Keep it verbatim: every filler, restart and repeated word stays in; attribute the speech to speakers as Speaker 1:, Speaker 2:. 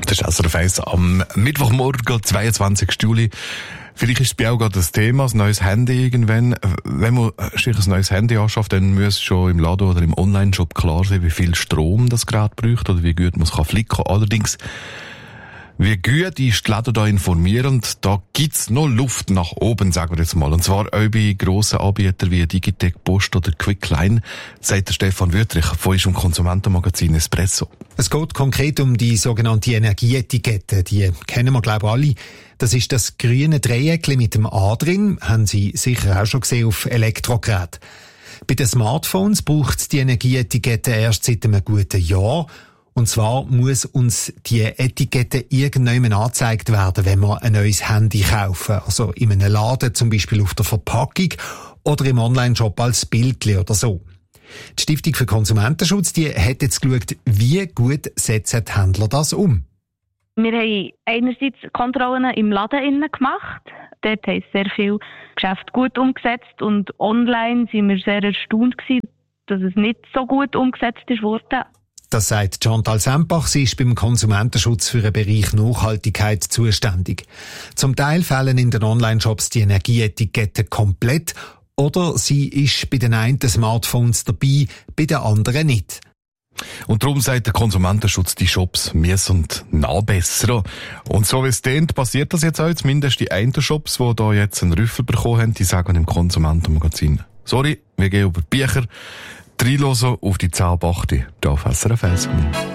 Speaker 1: Das ist S R F eins am Mittwochmorgen, zweiundzwanzigsten Juli. Vielleicht ist es bei auch gerade das Thema, das neues Handy irgendwann. Wenn man sich ein neues Handy anschafft, dann muss schon im Laden oder im Online-Shop klar sein, wie viel Strom das Gerät braucht oder wie gut man es kann flicken. Allerdings, wie gut ist die Läden da informierend, da gibt's noch Luft nach oben, sagen wir jetzt mal. Und zwar auch bei grossen Anbietern wie Digitec, Post oder Quickline, sagt der Stefan Wüttrich von unserem Konsumentenmagazin Espresso.
Speaker 2: Es geht konkret um die sogenannte Energieetikette. Die kennen wir, glaube ich, alle. Das ist das grüne Dreieckchen mit dem A drin. Haben Sie sicher auch schon gesehen auf Elektrogeräten. Bei den Smartphones braucht es die Energieetikette erst seit einem guten Jahr. Und zwar muss uns die Etikette irgendwann angezeigt werden, wenn wir ein neues Handy kaufen. Also in einem Laden, zum Beispiel auf der Verpackung oder im Online-Shop als Bildchen oder so. Die Stiftung für Konsumentenschutz, die hat jetzt geschaut, wie gut setzen die Händler das um.
Speaker 3: Wir haben einerseits Kontrollen im Laden innen gemacht. Dort haben sehr viele Geschäfte gut umgesetzt und online sind wir sehr erstaunt gewesen, dass es nicht so gut umgesetzt wurde.
Speaker 2: Das sagt Chantal Sempach. Sie ist beim Konsumentenschutz für den Bereich Nachhaltigkeit zuständig. Zum Teil fehlen in den Online-Shops die Energieetiketten komplett oder sie ist bei den einen Smartphones dabei, bei den anderen nicht.
Speaker 1: Und darum sagt der Konsumentenschutz, die Shops müssen nachbessern. Und so wie es klingt, passiert das jetzt auch. Zumindest die einen Shops, die da jetzt einen Rüffel bekommen haben, die sagen im Konsumentenmagazin: Sorry, wir gehen über die Bücher. Reinhören auf die zehn Achte hier auf S R F eins.